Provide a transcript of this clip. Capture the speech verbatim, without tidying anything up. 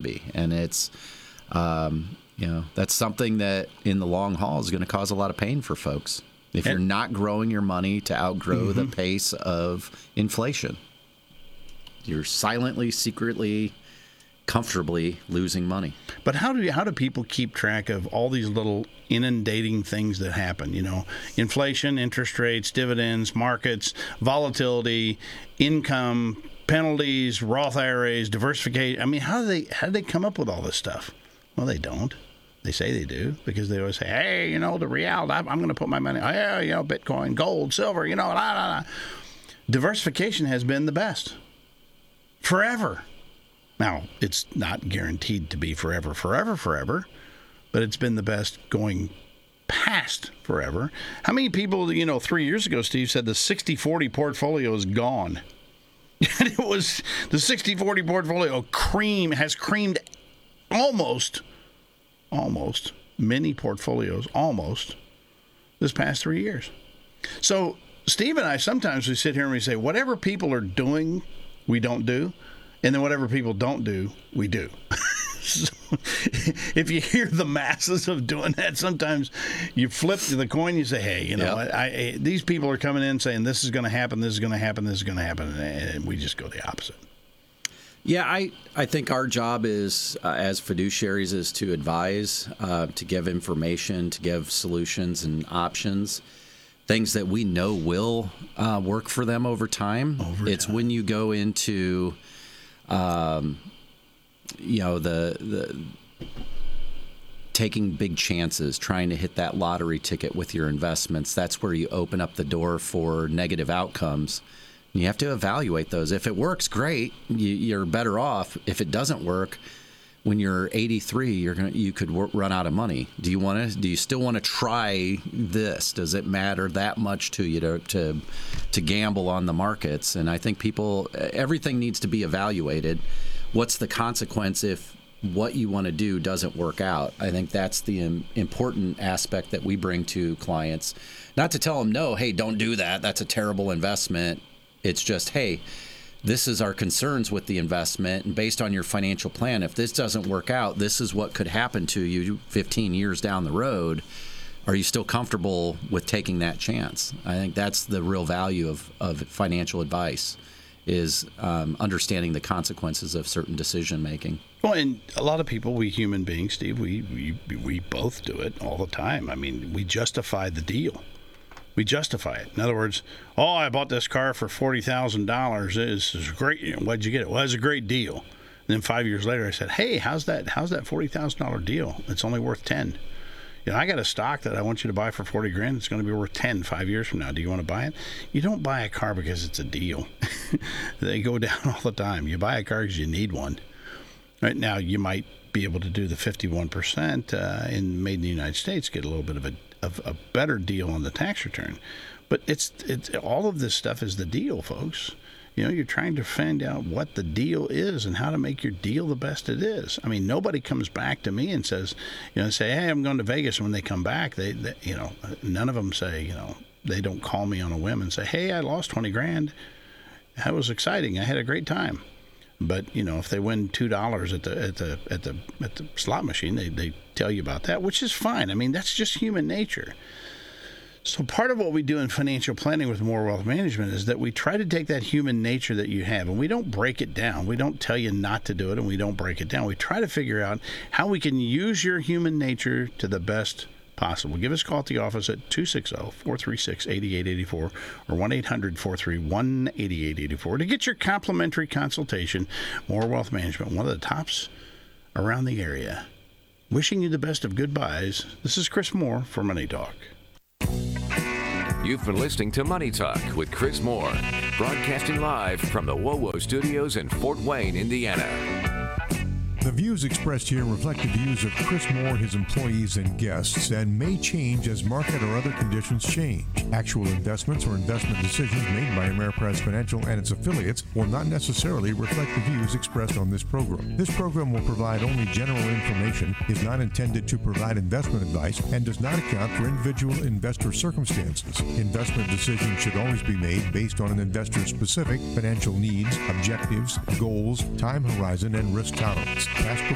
be. And it's, um, you know, that's something that in the long haul is going to cause a lot of pain for folks. If you're not growing your money to outgrow mm-hmm. the pace of inflation, you're silently, secretly, comfortably losing money. But how do how do people keep track of all these little inundating things that happen? You know, inflation, interest rates, dividends, markets, volatility, income, penalties, Roth I R As, diversification. I mean, how do they how do they come up with all this stuff? Well, they don't. They say they do because they always say, hey, you know, the real, I'm, I'm going to put my money, oh, yeah, you know, Bitcoin, gold, silver, you know, blah, blah, blah. Diversification has been the best forever. Now, it's not guaranteed to be forever, forever, forever, but it's been the best going past forever. How many people, you know, three years ago, Steve, said the sixty forty portfolio is gone? And it was the sixty forty portfolio cream has creamed almost almost many portfolios almost this past three years. So Steve and I, sometimes we sit here and we say, whatever people are doing, we don't do. And then whatever people don't do, we do. So if you hear the masses of doing that, sometimes you flip the coin, you say, hey, you know, yep. I, I, these people are coming in saying this is going to happen, this is going to happen, this is going to happen, and we just go the opposite. Yeah, I, I think our job is, uh, as fiduciaries, is to advise, uh, to give information, to give solutions and options, things that we know will uh, work for them over time. Over it's time. When you go into, um, you know, the the taking big chances, trying to hit that lottery ticket with your investments, that's where you open up the door for negative outcomes. You have to evaluate those. If it works, great. You, you're better off. If it doesn't work, when you're eighty-three, you're gonna you could w- run out of money. Do you want to? Do you still want to try this? Does it matter that much to you to, to to gamble on the markets? And I think people, everything needs to be evaluated. What's the consequence if what you want to do doesn't work out? I think that's the um, important aspect that we bring to clients. Not to tell them, no, hey, don't do that. That's a terrible investment. It's just, hey, this is our concerns with the investment, and based on your financial plan, if this doesn't work out, this is what could happen to you fifteen years down the road. Are you still comfortable with taking that chance? I think that's the real value of, of financial advice, is um, understanding the consequences of certain decision making. Well, and a lot of people, we human beings, Steve, we, we, we both do it all the time. I mean, we justify the deal. We justify it. In other words, oh, I bought this car for forty thousand dollars. This is great. You know, why'd you get it? Well, it's a great deal. And then five years later, I said, hey, how's that How's that forty thousand dollars deal? It's only worth ten. You know, I got a stock that I want you to buy for forty grand. It's going to be worth ten five years from now. Do you want to buy it? You don't buy a car because it's a deal. They go down all the time. You buy a car because you need one. Right now, you might be able to do the fifty-one percent uh, in made in the United States, get a little bit of a of a better deal on the tax return. But it's it's all of this stuff is the deal, folks. You know, you're trying to find out what the deal is and how to make your deal the best it is. I mean, nobody comes back to me and says, you know, say, hey, I'm going to Vegas. And when they come back, they, they, you know, none of them say, you know, they don't call me on a whim and say, hey, I lost twenty grand. That was exciting. I had a great time. But, you know, if they win two dollars at the at the at the at the slot machine, they, they tell you about that, which is fine. I mean, that's just human nature. So part of what we do in financial planning with More Wealth Management is that we try to take that human nature that you have, and we don't break it down. We don't tell you not to do it, and we don't break it down. We try to figure out how we can use your human nature to the best possible. Give us a call at the office at two six zero, four three six, eight eight eight four or one eight hundred, four three one, eight eight eight four to get your complimentary consultation. More Wealth Management, one of the tops around the area. Wishing you the best of goodbyes. This is Chris Moore for Money Talk. You've been listening to Money Talk with Chris Moore, broadcasting live from the WoWo Studios in Fort Wayne, Indiana. The views expressed here reflect the views of Chris Moore, his employees, and guests, and may change as market or other conditions change. Actual investments or investment decisions made by Ameriprise Financial and its affiliates will not necessarily reflect the views expressed on this program. This program will provide only general information, is not intended to provide investment advice, and does not account for individual investor circumstances. Investment decisions should always be made based on an investor's specific financial needs, objectives, goals, time horizon, and risk tolerance. Past